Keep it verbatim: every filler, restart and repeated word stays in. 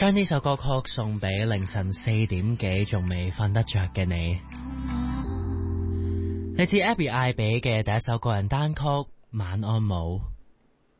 將呢首歌曲送俾凌晨四點幾仲未瞓得着嘅你。嚟自 Abby 艾比嘅第一首個人單曲《晚安舞》。